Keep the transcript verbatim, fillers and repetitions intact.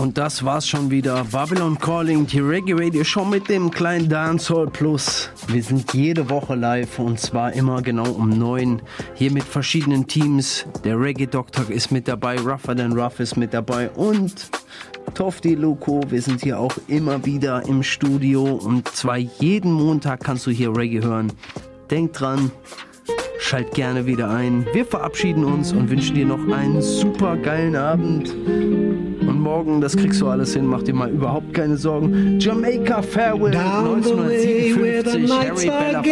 Und das war's schon wieder. Babylon Calling, die Reggae Radio Show mit dem kleinen Dancehall Plus. Wir sind jede Woche live und zwar immer genau um neun. Hier mit verschiedenen Teams. Der Reggae Doktor ist mit dabei, Rougher Than Rough ist mit dabei und Tofty Loco. Wir sind hier auch immer wieder im Studio und zwar jeden Montag kannst du hier Reggae hören. Denk dran. Schalt gerne wieder ein. Wir verabschieden uns und wünschen dir noch einen super geilen Abend. Und morgen, das kriegst du alles hin, mach dir mal überhaupt keine Sorgen. Jamaica Farewell neunzehnhundertsiebenundfünfzig, Harry Belafonte.